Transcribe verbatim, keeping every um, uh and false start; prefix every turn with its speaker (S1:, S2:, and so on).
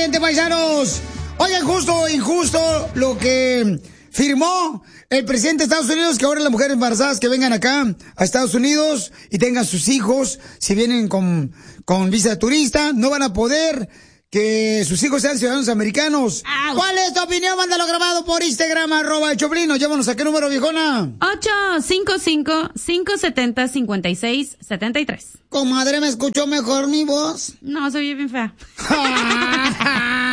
S1: Exactamente, paisanos. Oigan, justo o injusto lo que firmó el presidente de Estados Unidos, que ahora las mujeres embarazadas que vengan acá a Estados Unidos y tengan sus hijos, si vienen con, con visa de turista, no van a poder que sus hijos sean ciudadanos americanos. ¡Auch! ¿Cuál es tu opinión? Mándalo grabado por Instagram, arroba el Choplin. Llámanos a qué número, viejona.
S2: ocho cinco cinco, cinco siete cero, cinco seis siete tres.
S1: Comadre, ¿me escuchó mejor mi voz?
S2: No, soy bien fea.